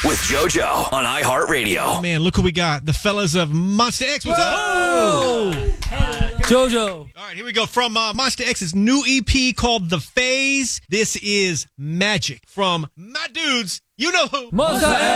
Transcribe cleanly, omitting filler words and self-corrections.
with JoJo on iHeartRadio. Man, look who we got. The fellas of Monster X. What's up? JoJo. All right, here we go. From Monster X's new EP called The Phase. This is Magic from my dudes. You know who? Monster X.